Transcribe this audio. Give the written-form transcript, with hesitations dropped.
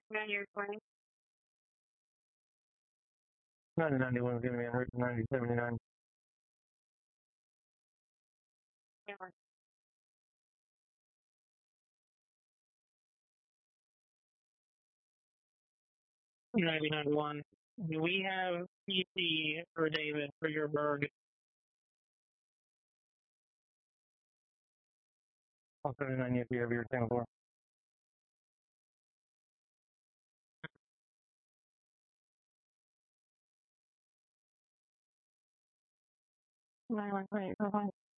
Yeah, you're recording. 9091 is giving me 19079. Yeah. 9091. Do we have PC for David for your Berg? I'll 79 if you have your single floor. Nine one point four five.